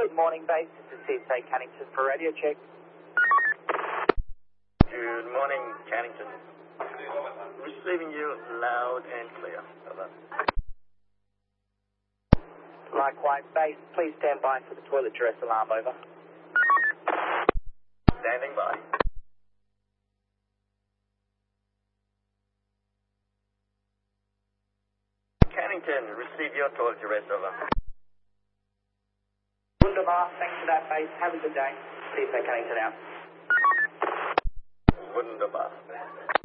Good morning, base. This is CSA Cannington for radio check. Good morning, Cannington. Receiving you loud and clear. Over. Likewise, base. Please stand by for the toilet duress alarm. Over. Standing by. Cannington, receive your toilet duress. Over. Wunderbar. Thanks for that, base. Have a good day. CSA Cannington out. Wunderbar.